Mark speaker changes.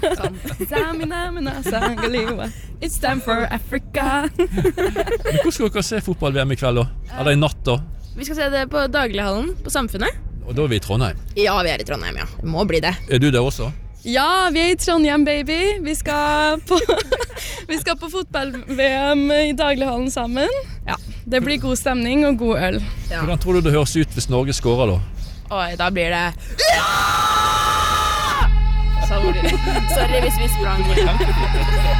Speaker 1: Sånn. It's time for Africa.
Speaker 2: Hvor skal dere se fotball-VM i kveld da? Eller i natt da?
Speaker 1: Vi skal se det på Daglighallen på Samfunnet.
Speaker 2: Og da er vi i Trondheim.
Speaker 1: Ja, vi er i Trondheim, ja. Det må bli det.
Speaker 2: Er du det også?
Speaker 3: Ja, vi er i Trondheim, baby. Vi skal på fotball-VM i Daglighallen sammen. Ja, det blir god stemning og god øl.
Speaker 1: Ja.
Speaker 2: Hvordan tror du det høres ut hvis Norge skårer da?
Speaker 1: Oi, da blir det... Ja! Sorry hvis vi sprang.